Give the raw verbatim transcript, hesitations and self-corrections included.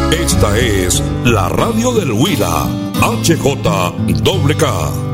Esta es la radio del Huila, H J K K.